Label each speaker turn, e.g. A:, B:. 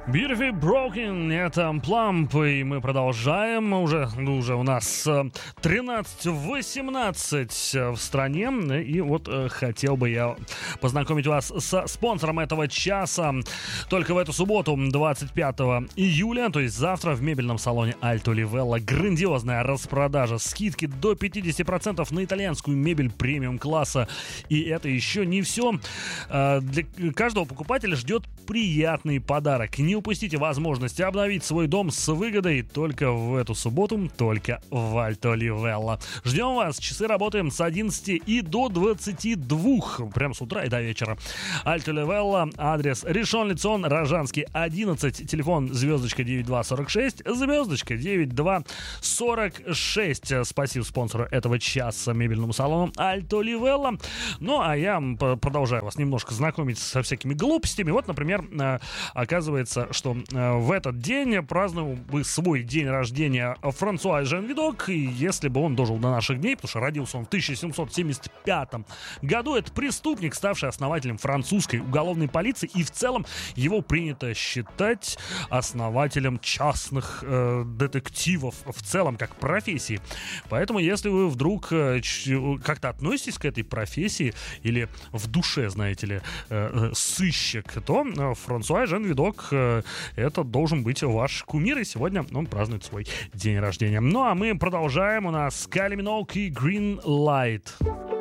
A: Beautiful Broken, это Plump, и мы продолжаем. Уже у нас 13:18 в стране. И вот хотел бы я познакомить вас со спонсором этого часа. Только в эту субботу, 25 июля, то есть завтра, в мебельном салоне Alto Livella грандиозная распродажа. Скидки до 50% на итальянскую мебель премиум-класса. И это еще не все. Для каждого покупателя ждет приятный подарок. Не упустите возможность обновить свой дом с выгодой только в эту субботу, только в Alto Livella. Ждем вас. Часы работаем с 11 и до 22. Прям с утра и до вечера. Alto Livella. Адрес Ришон Ле-Цион, Рожанский, 11. Телефон звездочка 9246, звездочка 9246. Спасибо спонсору этого часа, мебельному салону Alto Livella. Ну, а я продолжаю вас немножко знакомить со всякими глупостями. Вот, например, оказывается, что в этот день праздновал бы свой день рождения Франсуа Жан Видок, и если бы он дожил до наших дней, потому что родился он в 1775 году, это преступник, ставший основателем французской уголовной полиции, и в целом его принято считать основателем частных детективов в целом, как профессии. Поэтому, если вы вдруг как-то относитесь к этой профессии или в душе, знаете ли, сыщик, то Франсуа Жан Видок это должен быть ваш кумир, и сегодня он празднует свой день рождения. Ну, а мы продолжаем. У нас Kylie Minogue и Green Light.